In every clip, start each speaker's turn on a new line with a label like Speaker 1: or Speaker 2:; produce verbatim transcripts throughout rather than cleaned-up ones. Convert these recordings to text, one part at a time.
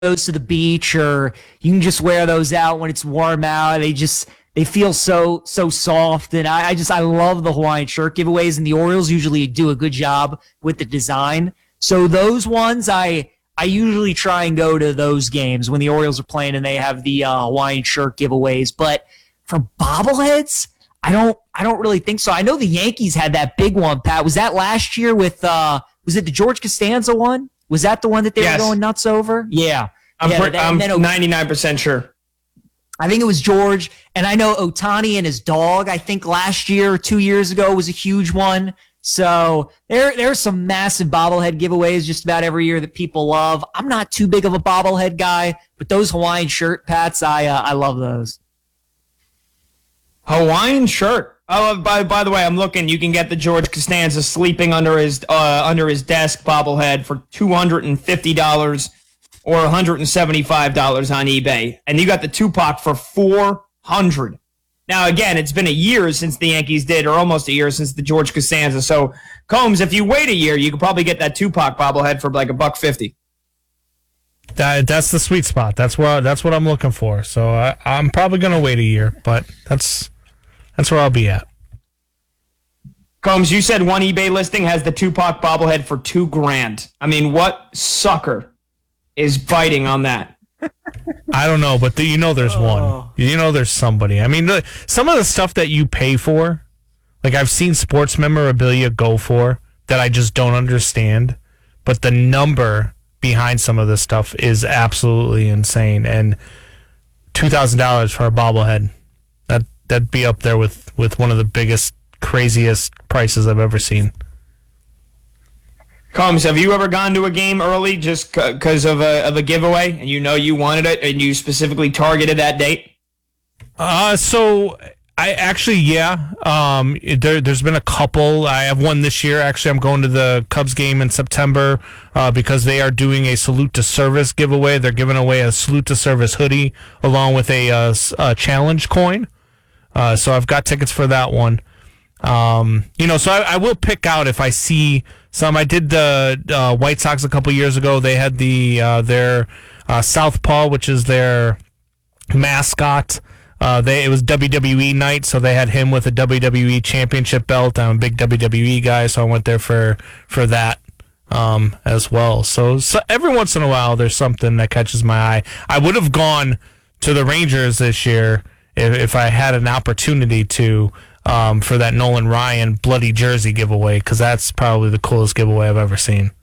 Speaker 1: those to the beach, or you can just wear those out when it's warm out. They just they feel so so soft, and I, I just I love the Hawaiian shirt giveaways. And the Orioles usually do a good job with the design. So those ones, I I usually try and go to those games when the Orioles are playing and they have the uh, Hawaiian shirt giveaways. But for bobbleheads, I don't I don't really think so. I know the Yankees had that big one, Pat. Was that last year with uh was it the George Costanza one? Was that the one that they
Speaker 2: yes.
Speaker 1: were going nuts over? Yeah.
Speaker 2: I'm,
Speaker 1: yeah,
Speaker 2: per-
Speaker 1: that,
Speaker 2: I'm
Speaker 1: then,
Speaker 2: ninety-nine percent sure.
Speaker 1: I think it was George, and I know Ohtani and his dog, I think last year or two years ago was a huge one. So there, there are some massive bobblehead giveaways just about every year that people love. I'm not too big of a bobblehead guy, but those Hawaiian shirt Pats, I uh, I love those.
Speaker 2: Hawaiian shirt. Oh, by by the way, I'm looking. You can get the George Costanza sleeping under his uh, under his desk bobblehead for two hundred and fifty dollars or one hundred and seventy five dollars on eBay, and you got the Tupac for four hundred. Now, again, it's been a year since the Yankees did, or almost a year since the George Costanza. So, Combs, if you wait a year, you could probably get that Tupac bobblehead for like a buck fifty.
Speaker 3: That that's the sweet spot. That's where that's what I'm looking for. So I, I'm probably gonna wait a year, but that's that's where I'll be at.
Speaker 2: Combs, you said one eBay listing has the Tupac bobblehead for two grand. I mean, what sucker is biting on that?
Speaker 3: I don't know, but the, you know there's one.
Speaker 1: Oh.
Speaker 3: You know there's somebody. I mean, the, some of the stuff that you pay for, like I've seen sports memorabilia go for that I just don't understand, but the number behind some of this stuff is absolutely insane. And two thousand dollars for a bobblehead, that, that'd be up there with, with one of the biggest, craziest prices I've ever seen.
Speaker 2: Combs, have you ever gone to a game early just because of a of a giveaway, and you know you wanted it, and you specifically targeted that date?
Speaker 3: Uh, so I actually, yeah. Um, there, there's been a couple. I have one this year. Actually, I'm going to the Cubs game in September uh, because they are doing a Salute to Service giveaway. They're giving away a Salute to Service hoodie along with a, uh, a challenge coin. Uh, so I've got tickets for that one. Um, you know, so I, I will pick out if I see some. I did the uh, White Sox a couple years ago. They had the uh, their uh, Southpaw, which is their mascot. Uh, they it was W W E night, so they had him with a W W E championship belt. I'm a big W W E guy, so I went there for for that um, as well. So, so every once in a while, there's something that catches my eye. I would have gone to the Rangers this year if, if I had an opportunity to. Um, for that Nolan Ryan bloody jersey giveaway, because that's probably the coolest giveaway I've ever seen.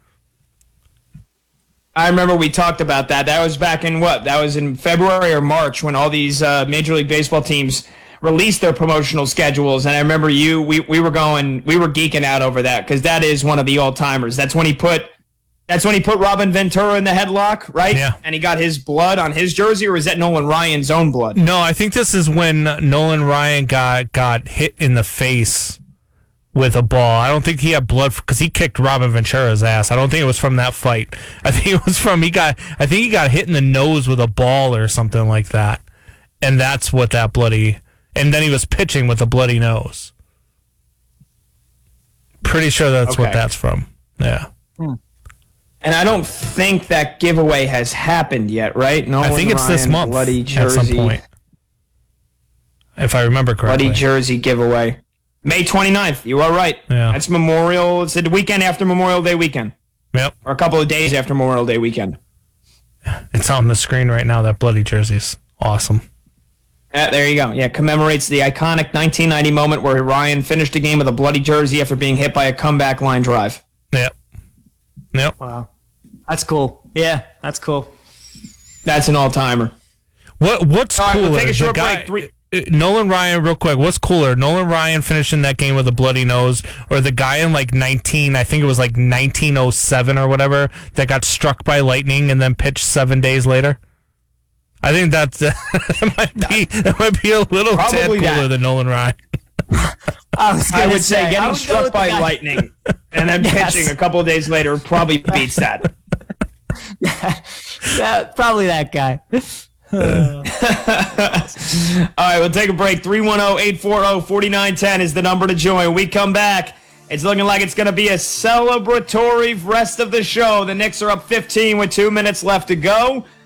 Speaker 2: I remember we talked about that. That was back in what? That was in February or March when all these uh, Major League Baseball teams released their promotional schedules. And I remember you, we, we were going, we were geeking out over that because that is one of the all-timers. That's when he put, that's when he put Robin Ventura in the headlock, right?
Speaker 3: Yeah.
Speaker 2: And he got his blood on his jersey, or is that Nolan Ryan's own blood?
Speaker 3: No, I think this is when Nolan Ryan got, got hit in the face with a ball. I don't think he had blood because he kicked Robin Ventura's ass. I don't think it was from that fight. I think it was from he got. I think he got hit in the nose with a ball or something like that, and that's what that bloody. And then he was pitching with a bloody nose. Pretty sure that's
Speaker 2: okay.
Speaker 3: what that's from. Yeah.
Speaker 1: Hmm.
Speaker 2: And I don't think that giveaway has happened yet, right? Nolan
Speaker 3: I think it's
Speaker 2: Ryan,
Speaker 3: this month
Speaker 2: bloody jersey,
Speaker 3: at some point, if I remember correctly.
Speaker 2: Bloody jersey giveaway. May twenty-ninth. You are right.
Speaker 3: Yeah.
Speaker 2: That's Memorial. It's the weekend after Memorial Day weekend.
Speaker 3: Yep.
Speaker 2: Or a couple of days after Memorial Day weekend.
Speaker 3: It's on the screen right now. That bloody jersey's awesome.
Speaker 2: Uh, there you go. Yeah, commemorates the iconic nineteen ninety moment where Ryan finished a game with a bloody jersey after being hit by a comeback line drive.
Speaker 3: Yep. Yep.
Speaker 1: Wow. That's cool. Yeah, that's cool.
Speaker 2: That's an all-timer.
Speaker 3: What What's
Speaker 2: All right,
Speaker 3: cooler?
Speaker 2: we'll take a short
Speaker 3: the guy,
Speaker 2: break. Three-
Speaker 3: uh, Nolan Ryan, real quick. What's cooler? Nolan Ryan finishing that game with a bloody nose, or the guy in like nineteen? I think it was like nineteen oh seven or whatever that got struck by lightning and then pitched seven days later. I think that's uh, that might be that might be a little tad
Speaker 2: Probably
Speaker 3: cooler
Speaker 2: that.
Speaker 3: than Nolan Ryan.
Speaker 1: I, was
Speaker 2: I
Speaker 1: gonna
Speaker 2: would say
Speaker 1: I
Speaker 2: getting
Speaker 1: don't know
Speaker 2: struck
Speaker 1: what
Speaker 2: by
Speaker 1: the guy-
Speaker 2: lightning and then
Speaker 1: Yes.
Speaker 2: pitching a couple of days later probably beats that.
Speaker 1: Yeah, probably that guy.
Speaker 2: All right, we'll take a break. three one zero, eight four zero, four nine one zero is the number to join. We come back. It's looking like it's going to be a celebratory rest of the show. The Knicks are up fifteen with two minutes left to go.